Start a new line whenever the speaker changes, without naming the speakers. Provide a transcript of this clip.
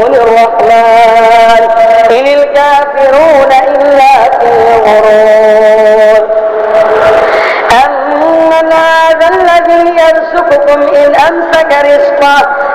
الرحمن إن الكافرون إلا في غرور. أمن هذا الذي يرزقكم إن أمسك رزقه